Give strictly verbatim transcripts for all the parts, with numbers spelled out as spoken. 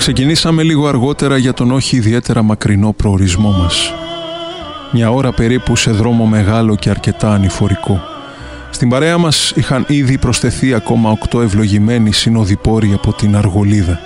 Ξεκινήσαμε λίγο αργότερα για τον όχι ιδιαίτερα μακρινό προορισμό μας. Μια ώρα περίπου σε δρόμο μεγάλο και αρκετά ανηφορικό. Στην παρέα μας είχαν ήδη προσθεθεί ακόμα οκτώ ευλογημένοι συνοδοιπόροι από την Αργολίδα.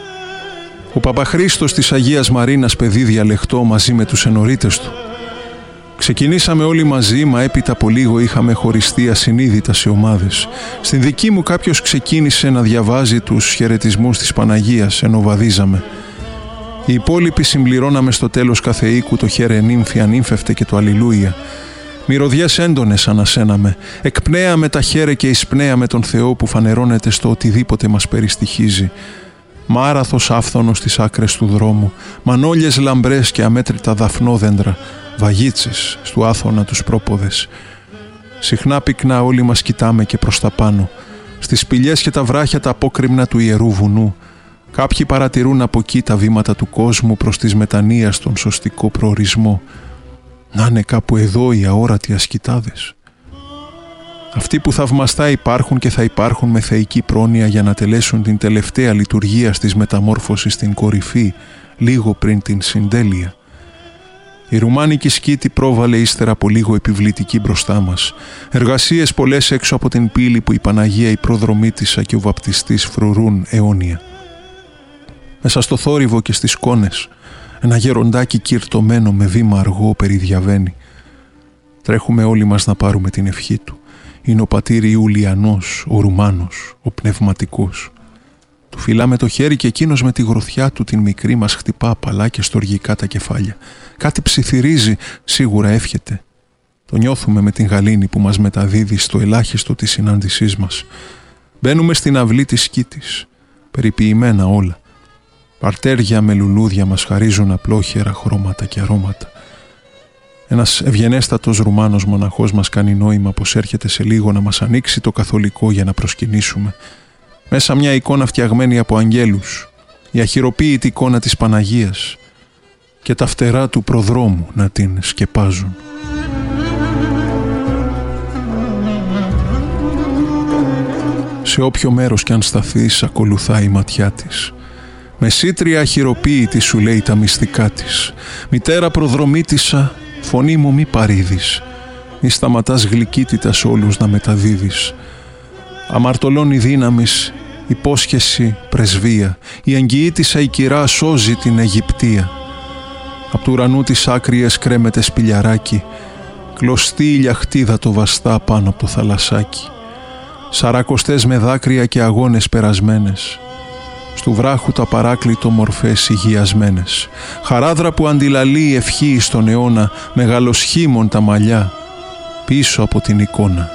Ο Παπαχρήστος της Αγίας Μαρίνας, παιδί διαλεχτό, μαζί με τους ενορίτες του. Ξεκινήσαμε όλοι μαζί, μα έπειτα από λίγο είχαμε χωριστεί ασυνείδητα σε ομάδες. Στην δική μου κάποιος ξεκίνησε να διαβάζει τους χαιρετισμούς της Παναγίας, ενώ βαδίζαμε. Οι υπόλοιποι συμπληρώναμε στο τέλος κάθε οίκου το χαίρε νύμφη ανήμφευτε και το αλληλούια. Μυρωδιές έντονες ανασέναμε. Εκπνέαμε τα χαίρε και εισπνέαμε τον Θεό που φανερώνεται στο οτιδήποτε μας περιστοιχίζει. Μάραθος άφθονος στις άκρες του δρόμου, μανόλιες λαμπρές και αμέτρητα δαφνόδεντρα, βαγίτσες στου άθωνα τους πρόποδες. Συχνά πυκνά όλοι μας κοιτάμε και προς τα πάνω. Στις σπηλιές και τα βράχια τα απόκρημνα του ιερού βουνού. Κάποιοι παρατηρούν από εκεί τα βήματα του κόσμου προς της μετανοίας στον σωστικό προορισμό. Να είναι κάπου εδώ οι αόρατοι ασκητάδες. Αυτοί που θαυμαστά υπάρχουν και θα υπάρχουν με θεϊκή πρόνοια για να τελέσουν την τελευταία λειτουργία της μεταμόρφωσης στην κορυφή, λίγο πριν την συντέλεια. Η ρουμάνικη σκήτη πρόβαλε ύστερα από λίγο επιβλητική μπροστά μας. Εργασίες πολλές έξω από την πύλη που η Παναγία, η προδρομήτισσα και ο βαπτιστής φρουρούν αιώνια. Μέσα στο θόρυβο και στις σκόνες, ένα γεροντάκι κυρτωμένο με βήμα αργό περιδιαβαίνει. Τρέχουμε όλοι μας να πάρουμε την ευχή του. Είναι ο πατήρ Ιουλιανός, ο Ρουμάνος, ο πνευματικός. Του φυλάμε το χέρι και εκείνος με τη γροθιά του την μικρή μας χτυπά απαλά και στοργικά τα κεφάλια. Κάτι ψιθυρίζει, σίγουρα εύχεται. Το νιώθουμε με την γαλήνη που μας μεταδίδει στο ελάχιστο της συνάντησής μας. Μπαίνουμε στην αυλή της σκήτης, περιποιημένα όλα. Παρτέρια με λουλούδια μας χαρίζουν απλόχερα χρώματα και αρώματα. Ένας ευγενέστατος Ρουμάνος μοναχός μας κάνει νόημα πως έρχεται σε λίγο να μας ανοίξει το καθολικό για να προσκυνήσουμε. Μέσα μια εικόνα φτιαγμένη από αγγέλους, η αχυροποίητη εικόνα της Παναγίας και τα φτερά του προδρόμου να την σκεπάζουν. Σε όποιο μέρος κι αν σταθείς ακολουθάει η ματιά της. Μεσήτρια αχυροποίητη σου λέει τα μυστικά της. Μητέρα προδρομήτισσα, φωνή μου μη παρήδεις. Μη σταματάς γλυκύτητα σ' όλους να μεταδίδεις. Αμαρτωλώνει δύναμης, υπόσχεση, πρεσβεία. Η εγγυήτισσα η κυρά σώζει την Αιγυπτία. Απ' του ουρανού της άκριες κρέμεται σπηλιαράκι. Κλωστή ηλιαχτίδα το βαστά πάνω από το θαλασσάκι. Σαρακοστές με δάκρυα και αγώνες περασμένες. Στου βράχου τα παράκλητο μορφές υγιασμένες. Χαράδρα που αντιλαλεί ευχή στον αιώνα, μεγαλοσχήμων τα μαλλιά, πίσω από την εικόνα.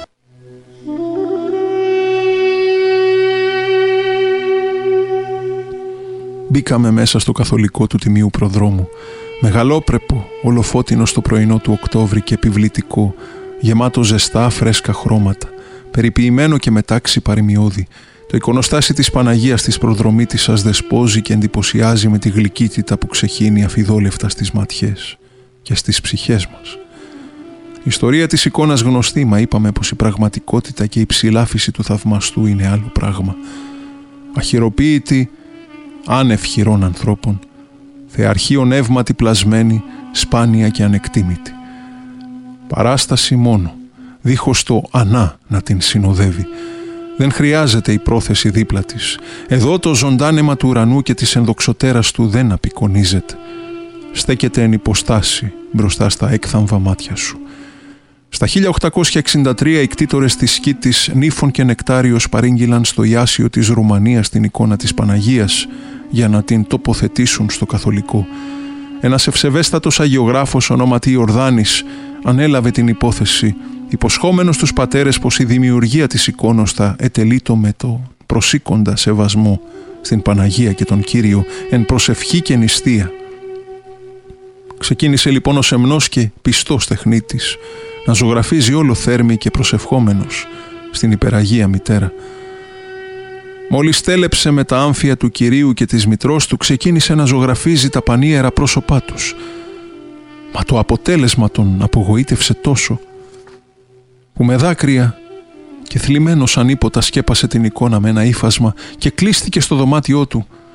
Μπήκαμε μέσα στο καθολικό του Τιμίου Προδρόμου. Μεγαλόπρεπο, ολοφώτινο στο πρωινό του Οκτώβρη και επιβλητικό, γεμάτο ζεστά φρέσκα χρώματα, περιποιημένο και με τάξη παρημιώδη. Το εικονοστάσι της Παναγίας της προδρομήτισσας δεσπόζει και εντυπωσιάζει με τη γλυκύτητα που ξεχύνει αφιδόλευτα στις ματιές και στις ψυχές μας. Η ιστορία της εικόνας γνωστή, μα είπαμε πως η πραγματικότητα και η ψηλάφιση του θαυμαστού είναι άλλο πράγμα. Αχυροποίητη, άνευ χειρών ανθρώπων, θεαρχείων εύματι πλασμένη, σπάνια και ανεκτήμητη. Παράσταση μόνο, δίχως το ανά να την συνοδεύει. Δεν χρειάζεται η πρόθεση δίπλα της. Εδώ το ζωντάνεμα του ουρανού και της ενδοξωτέρας του δεν απεικονίζεται. Στέκεται εν υποστάση μπροστά στα έκθαμβα μάτια σου. Στα χίλια οκτακόσια εξήντα τρία οι κτήτορες της σκήτης Νύφων και Νεκτάριος παρήγγειλαν στο Ιάσιο της Ρουμανίας την εικόνα της Παναγίας για να την τοποθετήσουν στο καθολικό. Ένας ευσεβέστατος αγιογράφος ονόματι Ιορδάνης ανέλαβε την υπόθεση, υποσχόμενος τους πατέρες πως η δημιουργία της εικόνος θα ετελείτο με το προσήκοντα σεβασμό στην Παναγία και τον Κύριο εν προσευχή και νηστεία. Ξεκίνησε λοιπόν ο σεμνός και πιστός τεχνίτης να ζωγραφίζει όλο θέρμη και προσευχόμενος στην υπεραγία μητέρα. Μόλις τέλεψε με τα άμφια του Κυρίου και της μητρός του, ξεκίνησε να ζωγραφίζει τα πανίερα πρόσωπά τους. Μα το αποτέλεσμα τον απογοήτευσε τόσο, που με δάκρυα και θλιμμένος ανίποτα σκέπασε την εικόνα με ένα ύφασμα και κλείστηκε στο δωμάτιό του.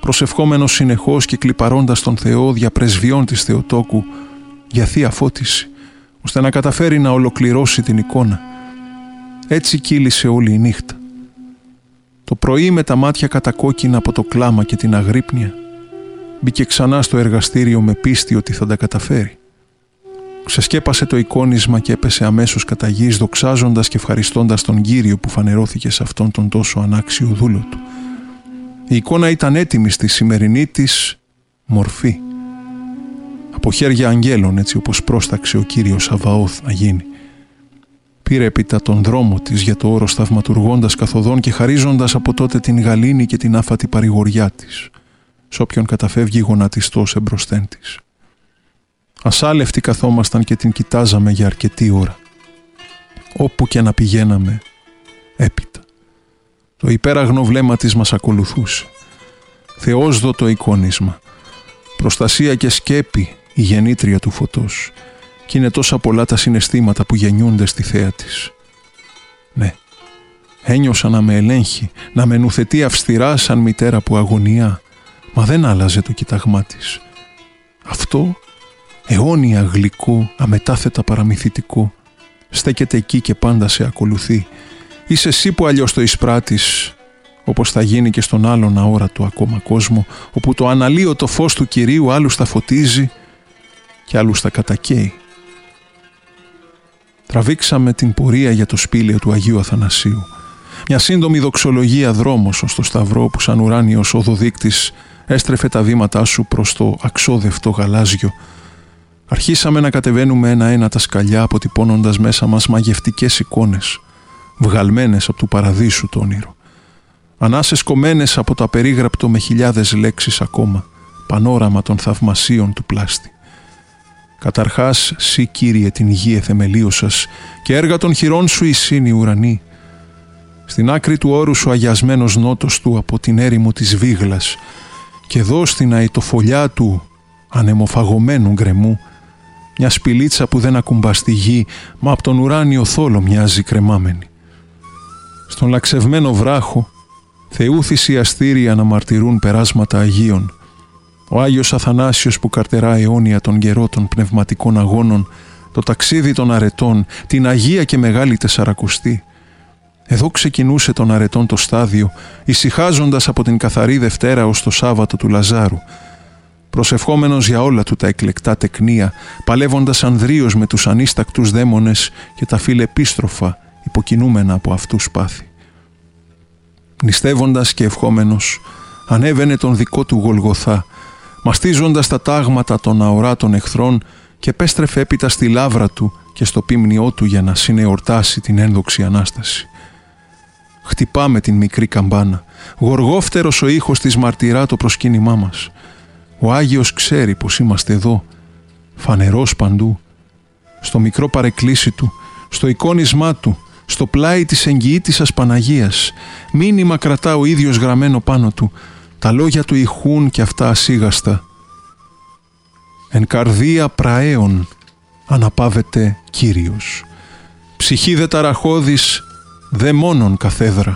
προσευχόμενος συνεχώς και κλιπαρώντας τον Θεό δια πρεσβειών της Θεοτόκου για θεία φώτιση, ώστε να καταφέρει να ολοκληρώσει την εικόνα. Έτσι κύλησε όλη η νύχτα. Το πρωί, με τα μάτια κατακόκκινα από το κλάμα και την αγρύπνια, μπήκε ξανά στο εργαστήριο με πίστη ότι θα τα καταφέρει. Ξεσκέπασε το εικόνισμα και έπεσε αμέσως κατά γης, δοξάζοντας και ευχαριστώντας τον Κύριο που φανερώθηκε σε αυτόν τον τόσο ανάξιο δούλο του. Η εικόνα ήταν έτοιμη στη σημερινή της μορφή. Από χέρια αγγέλων, έτσι όπως πρόσταξε ο Κύριος Σαβαώθ να γίνει. Πήρε έπειτα τον δρόμο της για το όρος, θαυματουργώντας καθοδόν και χαρίζοντας από τότε την γαλήνη και την άφατη παρηγοριά της σ' όποιον καταφεύγει γονατιστός εμπροσθέν της. Ασάλευτοι καθόμασταν και την κοιτάζαμε για αρκετή ώρα. Όπου και να πηγαίναμε έπειτα. Το υπέραγνο βλέμμα της μας ακολουθούσε. Θεόσδοτο εικόνισμα. Προστασία και σκέπη η γεννήτρια του φωτός. Κι είναι τόσα πολλά τα συναισθήματα που γεννιούνται στη θέα της. Ναι, ένιωσα να με ελέγχει, να με νουθετεί αυστηρά σαν μητέρα που αγωνιά, μα δεν άλλαζε το κοιταγμά της. Αυτό, αιώνια γλυκό, αμετάθετα παραμυθιτικό, στέκεται εκεί και πάντα σε ακολουθεί. Είσαι εσύ που αλλιώς το εισπράττεις, όπως θα γίνει και στον άλλον αόρατο ακόμα κόσμο, όπου το αναλύωτο φως του Κυρίου άλλους τα φωτίζει και άλλους τα κατακαίει. Τραβήξαμε την πορεία για το σπήλαιο του Αγίου Αθανασίου. Μια σύντομη δοξολογία δρόμος ως το σταυρό που σαν ουράνιος οδοδείκτης έστρεφε τα βήματά σου προς το αξόδευτο γαλάζιο. Αρχίσαμε να κατεβαίνουμε ένα-ένα τα σκαλιά, αποτυπώνοντας μέσα μας μαγευτικές εικόνες, βγαλμένες από του παραδείσου το όνειρο. Ανάσες κομμένες από το απερίγραπτο με χιλιάδες λέξεις ακόμα, πανόραμα των θαυμασίων του πλάστη. Καταρχάς, σύ Κύριε την γη εθεμελίωσας και έργα των χειρών σου εισήν οι ουρανοί. Στην άκρη του όρου σου αγιασμένος νότος του από την έρημο της Βίγλας και εδώ στην αητοφολιά του ανεμοφαγωμένου γκρεμού μια σπηλίτσα που δεν ακουμπά στη γη, μα από τον ουράνιο θόλο μοιάζει κρεμάμενη. Στον λαξευμένο βράχο Θεού θυσιαστήρια να μαρτυρούν περάσματα Αγίων. Ο Άγιος Αθανάσιος που καρτερά αιώνια τον καιρό των πνευματικών αγώνων, το ταξίδι των αρετών, την Αγία και Μεγάλη Τεσσαρακοστή. Εδώ ξεκινούσε των αρετών το στάδιο, ησυχάζοντας από την καθαρή Δευτέρα ως το Σάββατο του Λαζάρου, προσευχόμενος για όλα του τα εκλεκτά τεκνία, παλεύοντας ανδρίως με τους ανίστακτους δαίμονες και τα φιλεπίστροφα υποκινούμενα από αυτούς πάθη. Νηστεύοντας και ευχόμενος, ανέβαινε τον δικό του Γολγοθά, μαστίζοντας τα τάγματα των αοράτων εχθρών και επέστρεφε έπειτα στη λάβρα του και στο πίμνιό του για να συνεορτάσει την ένδοξη Ανάσταση. Χτυπάμε την μικρή καμπάνα, γοργόφτερος ο ήχος της μαρτυρά το προσκύνημά μας. Ο Άγιος ξέρει πως είμαστε εδώ, φανερός παντού, στο μικρό παρεκκλήσι του, στο εικόνισμά του, στο πλάι της εγγυήτισσας Παναγίας. Μήνυμα κρατά ο ίδιος γραμμένο πάνω του, τα λόγια του ηχούν και αυτά ασίγαστα. Εν καρδία πραέων αναπαύεται Κύριος. Ψυχή δε ταραχώδης, δε μόνον καθέδρα.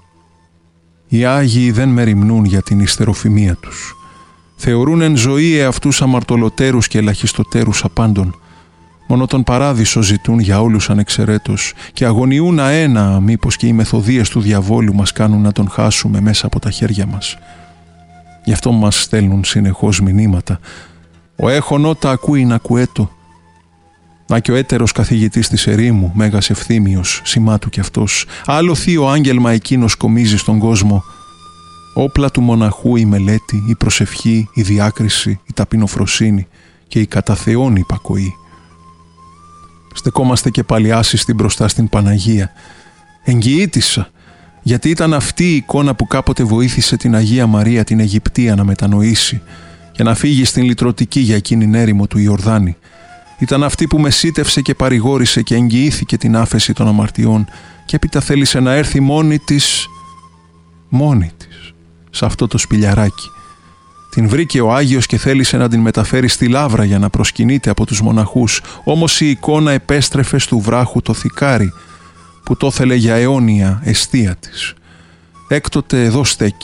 Οι Άγιοι δεν μεριμνούν για την ιστεροφημία τους. Θεωρούν εν ζωή εαυτούς αμαρτωλοτέρους και ελαχιστοτέρους απάντων. Μόνο τον παράδεισο ζητούν για όλους ανεξαιρέτως και αγωνιούν αένα μήπως και οι μεθοδίες του διαβόλου μας κάνουν να τον χάσουμε μέσα από τα χέρια μας. Γι' αυτό μας στέλνουν συνεχώς μηνύματα. Ο έχων ότα ακούει να κουέτο. Να και ο έτερος καθηγητής της ερήμου, Μέγας Ευθύμιος, σημάτου κι αυτός. Άλλο θείο άγγελμα εκείνος κομίζει στον κόσμο. Όπλα του μοναχού η μελέτη, η προσευχή, η διάκριση, η ταπεινοφροσύνη και η κατά Θεόν υπακοή. Στεκόμαστε και πάλι άσυστοι μπροστά στην Παναγία. Εγγυήτισσα, γιατί ήταν αυτή η εικόνα που κάποτε βοήθησε την Αγία Μαρία την Αιγυπτία να μετανοήσει και να φύγει στην λυτρωτική για εκείνην έρημο του Ιορδάνη. Ήταν αυτή που μεσίτευσε και παρηγόρησε και εγγυήθηκε την άφεση των αμαρτιών και έπειτα θέλησε να έρθει μόνη της, μόνη της, σε αυτό το σπηλιαράκι. Την βρήκε ο Άγιος και θέλησε να την μεταφέρει στη λάβρα για να προσκυνείται από τους μοναχούς, όμως η εικόνα επέστρεφε στου βράχου το θικάρι που το ήθελε για αιώνια εστία της. Έκτοτε εδώ στέκει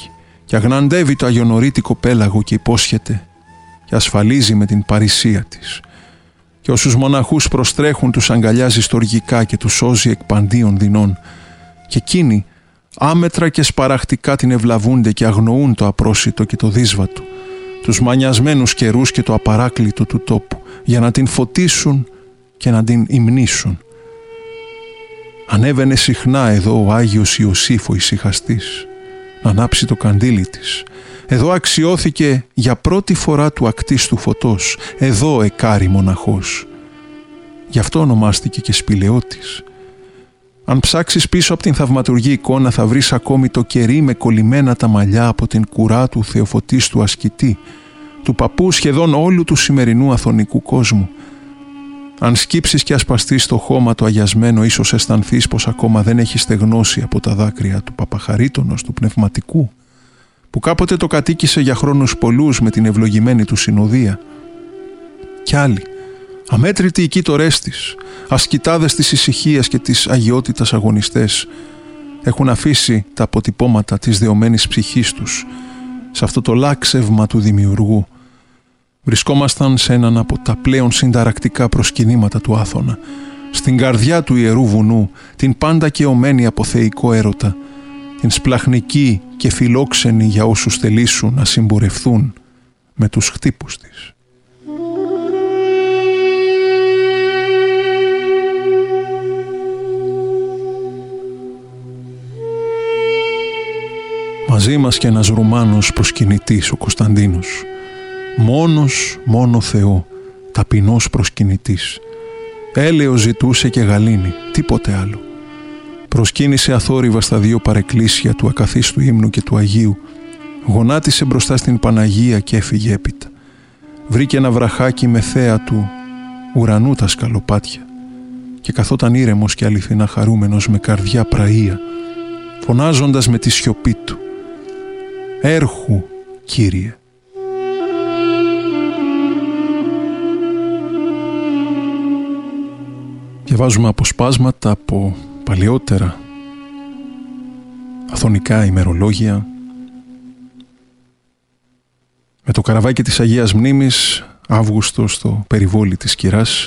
και αγναντεύει το αγιονορίτικο πέλαγο και υπόσχεται και ασφαλίζει με την παρησία της. Και όσους μοναχούς προστρέχουν τους αγκαλιάζει στοργικά και τους σώζει εκ παντίων δεινών. Και εκείνοι άμετρα και σπαραχτικά την ευλαβούνται και αγνοούν το απρόσιτο και το δύσβατο, τους μανιασμένους καιρούς και το απαράκλητο του τόπου, για να την φωτίσουν και να την υμνήσουν. Ανέβαινε συχνά εδώ ο Άγιος Ιωσήφ ο ησυχαστής, να ανάψει το καντήλι της. Εδώ αξιώθηκε για πρώτη φορά του ακτίστου φωτός, εδώ εκάρη μοναχός. Γι' αυτό ονομάστηκε και σπηλαιώτης. Αν ψάξεις πίσω από την θαυματουργή εικόνα θα βρεις ακόμη το κερί με κολλημένα τα μαλλιά από την κουρά του Θεοφωτίστου ασκητή, του παππού σχεδόν όλου του σημερινού αθωνικού κόσμου. Αν σκύψεις και ασπαστείς το χώμα το αγιασμένο, ίσως αισθανθείς πως ακόμα δεν έχει στεγνώσει από τα δάκρυα του Παπαχαρίτωνος, του πνευματικού, που κάποτε το κατοίκησε για χρόνους πολλούς με την ευλογημένη του συνοδεία. Κι άλλοι, αμέτρητοι οι κύττορές της, ασκητάδες της ησυχίας και της αγιότητας αγωνιστές, έχουν αφήσει τα αποτυπώματα της δεωμένης ψυχής τους σε αυτό το λάξευμα του δημιουργού. Βρισκόμασταν σε έναν από τα πλέον συνταρακτικά προσκυνήματα του Άθωνα, στην καρδιά του Ιερού Βουνού, την πάντα καιωμένη από θεϊκό έρωτα, την σπλαχνική και φιλόξενη για όσους θελήσουν να συμπορευθούν με τους χτύπους της. Μαζί μας και ένας Ρουμάνος προσκυνητής, ο Κωνσταντίνος. Μόνος, μόνο Θεό, ταπεινός προσκυνητής. Έλεος ζητούσε και γαλήνη, τίποτε άλλο. Προσκύνησε αθόρυβα στα δύο παρεκκλήσια του ακαθίστου ύμνου και του Αγίου. Γονάτισε μπροστά στην Παναγία και έφυγε έπειτα. Βρήκε ένα βραχάκι με θέα του ουρανού τα σκαλοπάτια και καθόταν ήρεμος και αληθινά χαρούμενος με καρδιά πραεία, φωνάζοντας με τη σιωπή του «Έρχου, Κύριε». Διαβάζουμε αποσπάσματα από παλαιότερα αθωνικά ημερολόγια. Με το καραβάκι της Αγίας Μνήμης, Αύγουστο στο περιβόλι της Κυράς.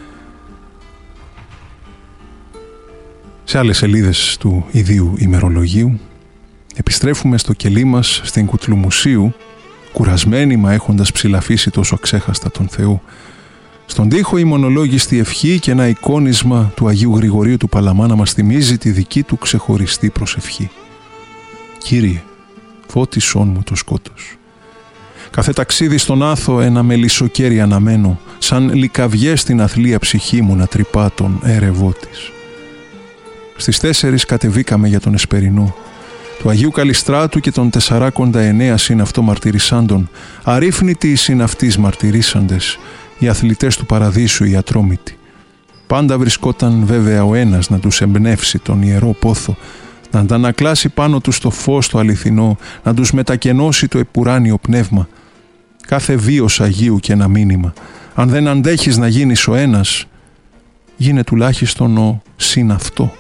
Σε άλλες σελίδες του ιδίου ημερολογίου επιστρέφουμε στο κελί μας στην Κουτλουμουσίου, κουρασμένοι μα έχοντας ψηλαφίσει τόσο αξέχαστα τον Θεό. Στον τοίχο η μονολόγιστη ευχή και ένα εικόνισμα του Αγίου Γρηγορίου του Παλαμά να μας θυμίζει τη δική του ξεχωριστή προσευχή. «Κύριε, φώτισόν μου το σκότος». Κάθε ταξίδι στον Άθο ένα μελισσοκέρι αναμένω, σαν λυκαβιές στην αθλία ψυχή μου να τρυπά τον έρευό της. Στις τέσσερις κατεβήκαμε για τον Εσπερινό, του Αγίου Καλιστράτου και των τεσσαράκοντα εννέα συν αυτό μαρτυρισάντων, αρρύθμιτοι συν αυτής μαρτυρίσαντες, οι αθλητές του Παραδείσου οι ατρόμητοι. Πάντα βρισκόταν βέβαια ο ένας να τους εμπνεύσει τον ιερό πόθο, να αντανακλάσει πάνω τους το φως το αληθινό, να τους μετακενώσει το επουράνιο πνεύμα. Κάθε βίος Αγίου και ένα μήνυμα. Αν δεν αντέχεις να γίνεις ο ένας, γίνε τουλάχιστον ο συν αυτό.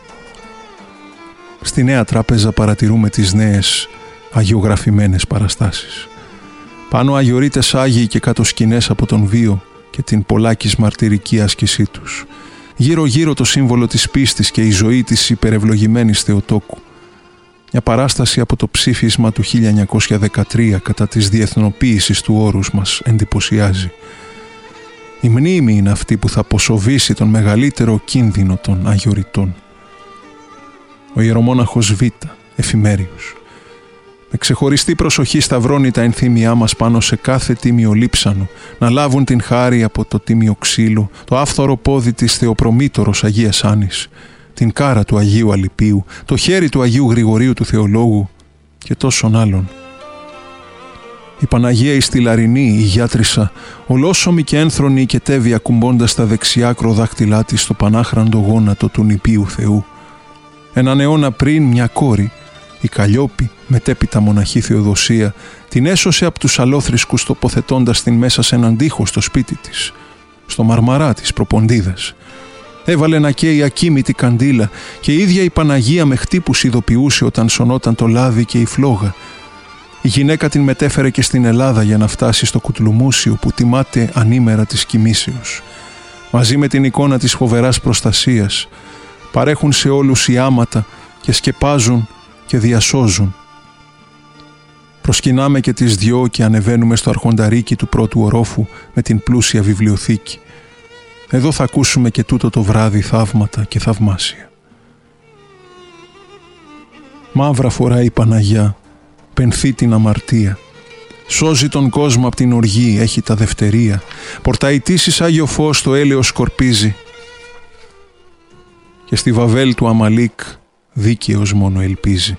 Στη Νέα Τράπεζα παρατηρούμε τις νέες αγιογραφημένες παραστάσεις. Πάνω αγιορείτες Άγιοι και κάτω σκηνές από τον βίο και την πολλάκις μαρτυρική άσκησή τους. Γύρω-γύρω το σύμβολο της πίστης και η ζωή της υπερευλογημένης Θεοτόκου. Μια παράσταση από το ψήφισμα του χίλια εννιακόσια δεκατρία κατά της διεθνοποίησης του όρους μας εντυπωσιάζει. Η μνήμη είναι αυτή που θα αποσοβήσει τον μεγαλύτερο κίνδυνο των αγιοριτών. Ο ιερομόναχος Β, Εφημέριος. Με ξεχωριστή προσοχή σταυρώνει τα ενθύμιά μας πάνω σε κάθε τίμιο λείψανο, να λάβουν την χάρη από το τίμιο ξύλο, το άφθορο πόδι της Θεοπρομήτωρος Αγίας Άνης, την κάρα του Αγίου Αλυπίου, το χέρι του Αγίου Γρηγορίου του Θεολόγου και τόσων άλλων. Η Παναγία η Στυλαρινή, η Γιάτρισσα, ολόσωμη και ένθρονη οικετεύει ακουμπώντας τα δεξιά ακροδάχτυλά της στο πανάχραντο γόνατο του νηπίου Θεού. Έναν αιώνα πριν μια κόρη, η Καλλιόπη, μετέπειτα μοναχή Θεοδοσία, την έσωσε από τους αλόθρησκους τοποθετώντας την μέσα σε έναν τοίχο στο σπίτι της, στο Μαρμαρά της Προποντίδας. Έβαλε να καίει ακίμητη καντήλα και η ίδια η Παναγία με χτύπους ειδοποιούσε όταν σωνόταν το λάδι και η φλόγα. Η γυναίκα την μετέφερε και στην Ελλάδα για να φτάσει στο Κουτλουμούσιο που τιμάται ανήμερα της κοιμήσεως. Μαζί με την εικόνα της φοβεράς προστασίας παρέχουν σε όλους οι άματα και σκεπάζουν και διασώζουν. Προσκυνάμε και τις δυο και ανεβαίνουμε στο αρχονταρίκι του πρώτου ορόφου με την πλούσια βιβλιοθήκη. Εδώ θα ακούσουμε και τούτο το βράδυ θαύματα και θαυμάσια. Μαύρα φοράει η Παναγιά, πενθεί την αμαρτία. Σώζει τον κόσμο απ' την οργή, έχει τα δευτερία. Πορταϊτήσεις Άγιο Φως το έλεος σκορπίζει. Και στη Βαβέλ του Αμαλίκ δίκαιος μόνο ελπίζει.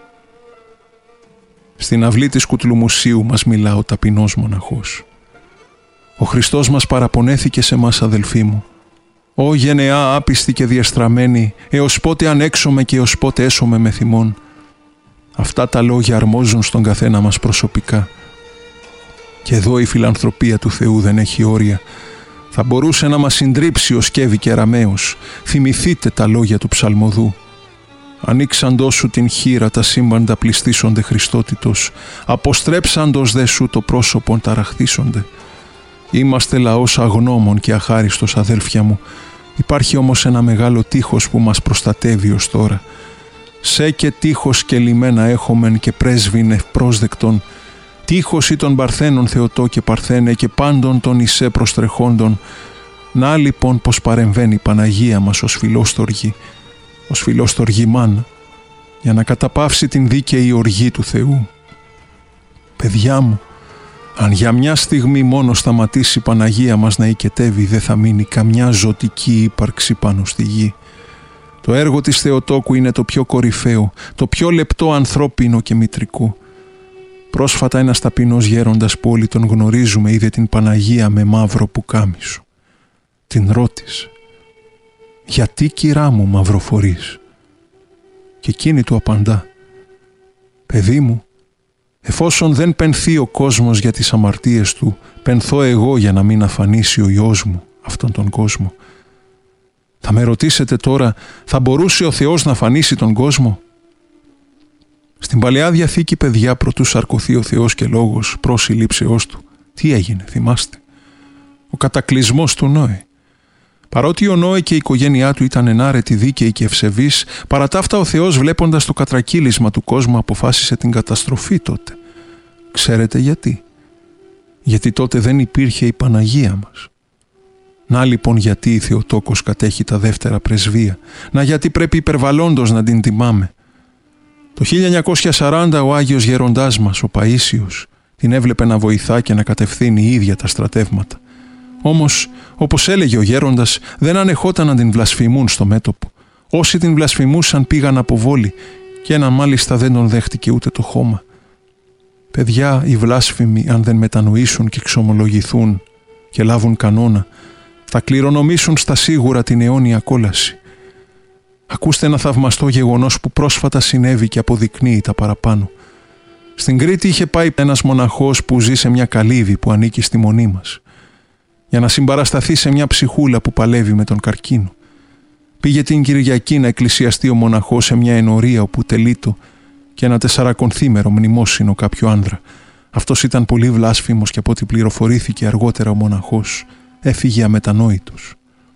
Στην αυλή της Κουτλουμουσίου μας μιλά ο ταπεινός μοναχός. Ο Χριστός μας παραπονέθηκε σε μας, αδελφοί μου. «Ω γενεά άπιστη και διαστραμμένη, έως πότε ανέξομαι και έως πότε έσομαι με θυμών». Αυτά τα λόγια αρμόζουν στον καθένα μας προσωπικά. Και εδώ η φιλανθρωπία του Θεού δεν έχει όρια. Θα μπορούσε να μας συντρίψει ο σκεύη και αραμαίος. Θυμηθείτε τα λόγια του ψαλμοδού. Ανοίξαντός σου την χείρα τα σύμπαντα πληστήσονται Χριστότητος. Αποστρέψαντος δε σου το πρόσωπον ταραχθήσονται. Είμαστε λαός αγνώμων και αχάριστος, αδέλφια μου. Υπάρχει όμως ένα μεγάλο τείχος που μας προστατεύει ως τώρα. Σε και τείχος και λιμένα έχομεν και πρέσβην ευπρόσδεκτον. Τείχος ή των Παρθένων Θεοτό και Παρθένε και πάντων των Ισέ προστρεχόντων. Να λοιπόν πως παρεμβαίνει η Παναγία μας ως φιλόστοργη, ως φιλόστοργη μάνα, για να καταπαύσει την δίκαιη οργή του Θεού. Παιδιά μου, αν για μια στιγμή μόνο σταματήσει η Παναγία μας να οικετεύει, δεν θα μείνει καμιά ζωτική ύπαρξη πάνω στη γη. Το έργο της Θεοτόκου είναι το πιο κορυφαίο, το πιο λεπτό ανθρώπινο και μητρικό. Πρόσφατα ένας ταπεινός γέροντας που όλοι τον γνωρίζουμε είδε την Παναγία με μαύρο πουκάμισο. Την ρώτησε «Γιατί, κυρά μου, μαυροφορείς?» Και εκείνη του απαντά «Παιδί μου, εφόσον δεν πενθεί ο κόσμος για τις αμαρτίες του, πενθώ εγώ για να μην αφανίσει ο Υιός μου αυτόν τον κόσμο». Θα με ρωτήσετε τώρα, θα μπορούσε ο Θεός να αφανίσει τον κόσμο? Στην Παλαιά Διαθήκη, παιδιά, προτού σαρκωθεί ο Θεός και λόγος προς συλλήψεώς του, τι έγινε, θυμάστε? Ο κατακλυσμός του Νόε. Παρότι ο Νόε και η οικογένειά του ήταν ενάρετοι, δίκαιοι και ευσεβείς, παρά τα αυτά ο Θεός, βλέποντας το κατρακύλισμα του κόσμου, αποφάσισε την καταστροφή τότε. Ξέρετε γιατί? Γιατί τότε δεν υπήρχε η Παναγία μας. Να λοιπόν γιατί η Θεοτόκος κατέχει τα δεύτερα πρεσβεία. Να γιατί πρέπει υπερβαλλόντος να την τιμάμε. Το χίλια εννιακόσια σαράντα ο Άγιος Γεροντάς μας, ο Παΐσιος, την έβλεπε να βοηθά και να κατευθύνει η ίδια τα στρατεύματα. Όμως, όπως έλεγε ο γέροντας, δεν ανεχόταν να την βλασφημούν στο μέτωπο. Όσοι την βλασφημούσαν πήγαν από βόλη και έναν μάλιστα δεν τον δέχτηκε ούτε το χώμα. Παιδιά, οι βλάσφημοι, αν δεν μετανοήσουν και εξομολογηθούν και λάβουν κανόνα, θα κληρονομήσουν στα σίγουρα την αιώνια κόλαση. Ακούστε ένα θαυμαστό γεγονός που πρόσφατα συνέβη και αποδεικνύει τα παραπάνω. Στην Κρήτη είχε πάει ένας μοναχός που ζει σε μια καλύβη που ανήκει στη μονή μας, για να συμπαρασταθεί σε μια ψυχούλα που παλεύει με τον καρκίνο. Πήγε την Κυριακή να εκκλησιαστεί ο μοναχός σε μια ενορία όπου τελείτο και ένα τεσσαρακονθήμερο μνημόσυνο κάποιου άνδρα. Αυτός ήταν πολύ βλάσφημος και από ό,τι πληροφορήθηκε αργότερα ο μοναχός έφυγε αμετανόητος.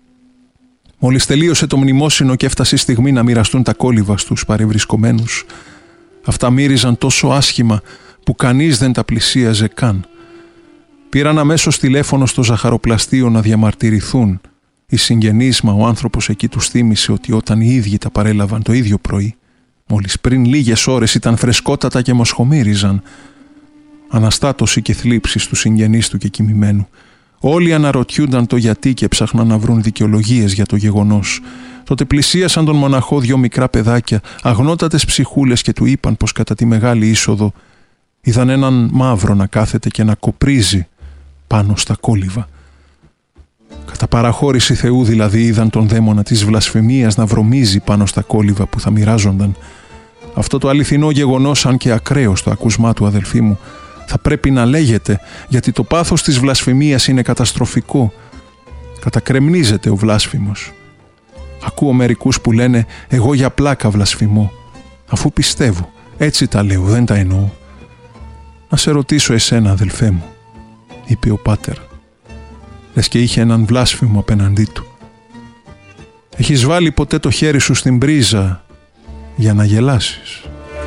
Μόλις τελείωσε το μνημόσυνο και έφτασε η στιγμή να μοιραστούν τα κόλληβα στους παρευρισκομένους, αυτά μύριζαν τόσο άσχημα που κανείς δεν τα πλησίαζε καν. Πήραν αμέσως τηλέφωνο στο ζαχαροπλαστείο να διαμαρτυρηθούν. Οι συγγενείς, μα ο άνθρωπος εκεί τους θύμισε ότι όταν οι ίδιοι τα παρέλαβαν το ίδιο πρωί, μόλις πριν λίγες ώρες ήταν φρεσκότατα και μοσχομύριζαν. Αναστάτωση και θλίψη στους συγγενείς του και κοιμημένου. Όλοι αναρωτιούνταν το γιατί και ψάχναν να βρουν δικαιολογίες για το γεγονός. Τότε πλησίασαν τον μοναχό δυο μικρά παιδάκια, αγνότατες ψυχούλες, και του είπαν πως κατά τη μεγάλη είσοδο είδαν έναν μαύρο να κάθεται και να κοπρίζει πάνω στα κόλληβα. Κατά παραχώρηση Θεού δηλαδή είδαν τον δαίμονα της βλασφημίας να βρωμίζει πάνω στα κόλληβα που θα μοιράζονταν. Αυτό το αληθινό γεγονός, αν και ακραίο στο ακούσμά του, αδελφοί μου, θα πρέπει να λέγεται, γιατί το πάθος της βλασφημίας είναι καταστροφικό. Κατακρεμνίζεται ο βλάσφημος. Ακούω μερικούς που λένε «εγώ για πλάκα βλασφημώ», αφού πιστεύω. Έτσι τα λέω, δεν τα εννοώ. «Να σε ρωτήσω εσένα, αδελφέ μου», είπε ο πάτερ, λες και είχε έναν βλάσφημο απέναντί του. «Έχεις βάλει ποτέ το χέρι σου στην πρίζα για να γελάσεις?»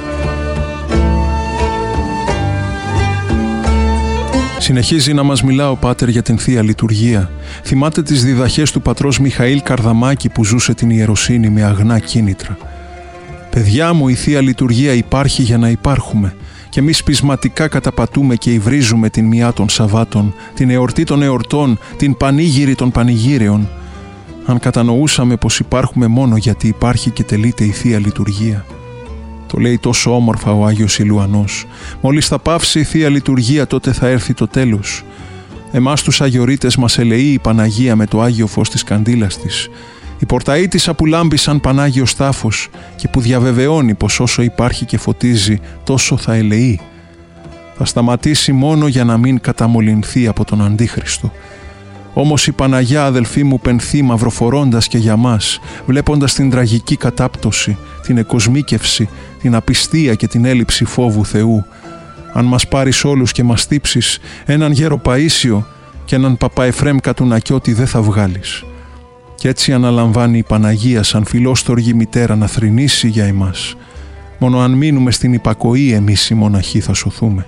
Συνεχίζει να μας μιλά ο πάτερ για την Θεία Λειτουργία. Θυμάται τις διδαχές του πατρός Μιχαήλ Καρδαμάκη που ζούσε την ιεροσύνη με αγνά κίνητρα. «Παιδιά μου, η Θεία Λειτουργία υπάρχει για να υπάρχουμε και εμείς πεισματικά καταπατούμε και υβρίζουμε την μιά των Σαββάτων, την εορτή των εορτών, την πανήγυρη των πανηγύρεων. Αν κατανοούσαμε πως υπάρχουμε μόνο γιατί υπάρχει και τελείται η Θεία Λειτουργία». Το λέει τόσο όμορφα ο Άγιος Ηλουανός. «Μόλις θα πάυσει η Θεία Λειτουργία, τότε θα έρθει το τέλος. Εμάς τους αγιορείτες μας ελεεί η Παναγία με το Άγιο φως της καντήλας της. Η πορταΐτισσα που λάμπει σαν Πανάγιος τάφος και που διαβεβαιώνει πως όσο υπάρχει και φωτίζει, τόσο θα ελεεί. Θα σταματήσει μόνο για να μην καταμολυνθεί από τον Αντίχριστο. Όμως η Παναγιά, αδελφοί μου, πενθεί μαυροφορώντας και για μας, βλέποντας την τραγική κατάπτωση, την εκοσμίκευση, την απιστία και την έλλειψη φόβου Θεού. Αν μας πάρεις όλους και μας τύψεις, έναν γέρο Παΐσιο και έναν παπά Εφραίμ Κατουνακιώτη δεν θα βγάλεις. Κι έτσι αναλαμβάνει η Παναγία σαν φιλόστοργη μητέρα να θρηνήσει για εμάς. Μόνο αν μείνουμε στην υπακοή εμείς οι μοναχοί θα σωθούμε.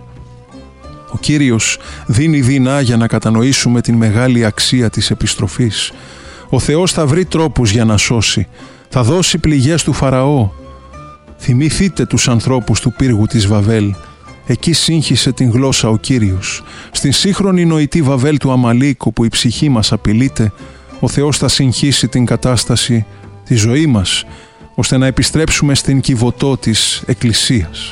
Ο Κύριος δίνει δεινά για να κατανοήσουμε την μεγάλη αξία της επιστροφής. Ο Θεός θα βρει τρόπους για να σώσει. Θα δώσει πληγές του Φαραώ. Θυμηθείτε τους ανθρώπους του πύργου της Βαβέλ. Εκεί σύγχυσε την γλώσσα ο Κύριος. Στην σύγχρονη νοητή Βαβέλ του Αμαλίκου που η ψυχή μας απειλείται, ο Θεός θα συγχύσει την κατάσταση, τη ζωή μας, ώστε να επιστρέψουμε στην κυβωτό της Εκκλησίας.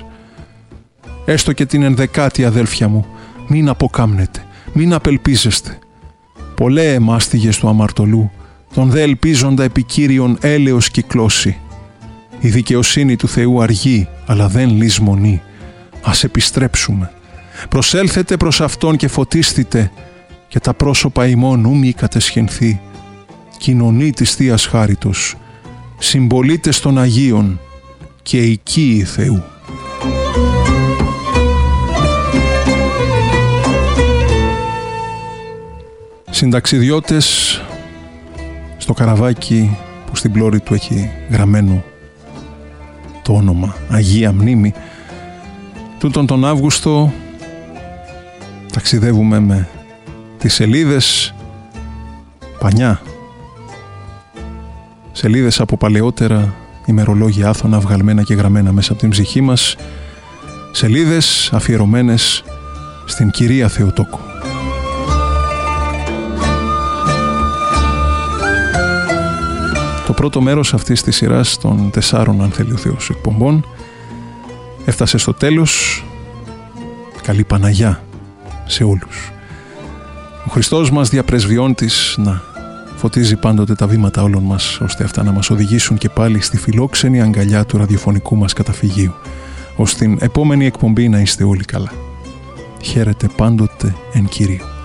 Έστω και την ενδεκάτη, αδέλφια μου, μην αποκάμνετε, μην απελπίζεστε. Πολλέ εμάστιγες του αμαρτωλού, τον δε ελπίζοντα επί Κύριον έλεος κυκλώσει. Η δικαιοσύνη του Θεού αργεί, αλλά δεν λησμονεί. Ας επιστρέψουμε. Προσέλθετε προς Αυτόν και φωτίστητε, και τα πρόσωπα ημών ου μη κατεσχυνθεί. Κοινωνεί της Θείας Χάριτος, συμπολίτες των Αγίων και οικείοι Θεού. Συνταξιδιώτες στο καραβάκι που στην πλώρη του έχει γραμμένο το όνομα Αγία Μνήμη, τούτον τον Αύγουστο ταξιδεύουμε με τις σελίδες πανιά, σελίδες από παλαιότερα ημερολόγια άθωνα βγαλμένα και γραμμένα μέσα από την ψυχή μας, σελίδες αφιερωμένες στην Κυρία Θεοτόκο. Το πρώτο μέρος αυτής της σειράς των τεσσάρων, αν θέλει ο Θεός, εκπομπών έφτασε στο τέλος. Καλή Παναγιά σε όλους. Ο Χριστός μας διαπρεσβειώντης να φωτίζει πάντοτε τα βήματα όλων μας, ώστε αυτά να μας οδηγήσουν και πάλι στη φιλόξενη αγκαλιά του ραδιοφωνικού μας καταφυγίου. Ως την επόμενη εκπομπή να είστε όλοι καλά. Χαίρετε πάντοτε εν Κυρίω.